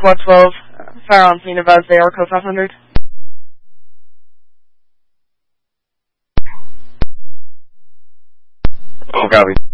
112, fire on scene of they are code 500. Oh, copy.